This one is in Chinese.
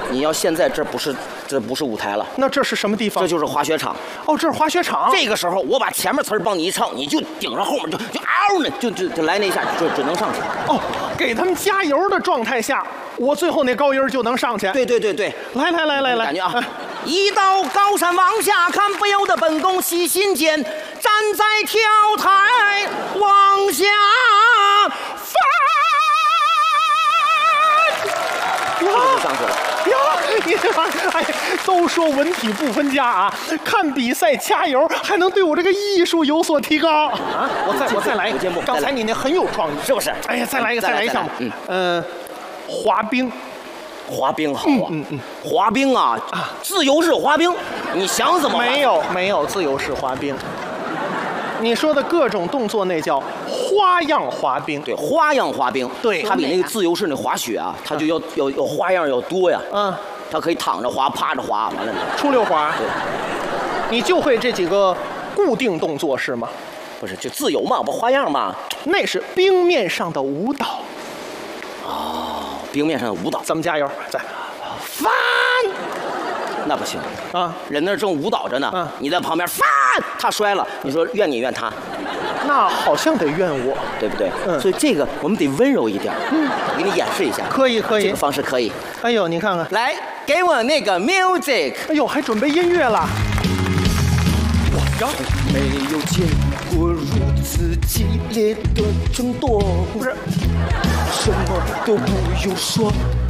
你要现在这不是舞台了， 那这是什么地方？ 这就是滑雪场。 哦，这是滑雪场。 这个时候我把前面词儿帮你一唱，你就顶上后面就嗷呢，就来那一下就只能上去。 哦，给他们加油的状态下，我最后那高音就能上去。 对， 来， 感觉啊，一到高山往下看，不由得本宫喜心间，站在跳台往下翻。这就上去了。 哎，都说文体不分家啊，看比赛加油，还能对我这个艺术有所提高啊！我再来一个，刚才你那很有创意， 是不是？ 哎呀，再来一个项目，滑冰。 滑冰好啊，滑冰啊，自由式滑冰，你想怎么滑？ 没有自由式滑冰。你说的各种动作那叫花样滑冰。 对，花样滑冰， 对， 它比那个自由式那滑雪啊，它就要花样要多呀。它可以躺着滑、趴着滑，完了出溜滑。 对， 你就会这几个固定动作是吗？ 不是，就自由嘛，不花样嘛。 那是冰面上的舞蹈。 哦，冰面上的舞蹈， 咱们加油，再翻。 那不行啊！ 人那正舞蹈着呢，你在旁边翻，他摔了，你说怨你怨他？ 那好像得怨我， 对不对？所以这个我们得温柔一点。我给你演示一下。 可以， 这个方式可以。 哎呦，你看看， 来，给我那个 music。 哎呦，还准备音乐了。 我没有见过如此激烈的争夺， 不是， 什么都不用说。